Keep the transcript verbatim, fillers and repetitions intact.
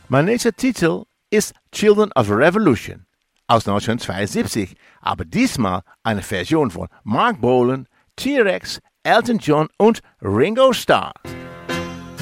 Mein nächster Titel ist Children of the Revolution aus neunzehnhundertzweiundsiebzig, aber diesmal eine Version von Mark Bolan, T-Rex, Elton John und Ringo Starr.